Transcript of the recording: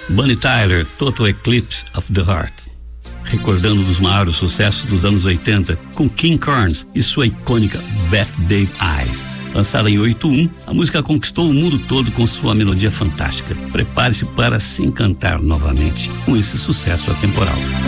Bonnie Tyler, Total Eclipse of the Heart. Recordando um dos maiores sucessos dos anos 80 com King Carnes e sua icônica Birthday Eyes. Lançada em 81, a música conquistou o mundo todo com sua melodia fantástica. Prepare-se para se encantar novamente com esse sucesso atemporal.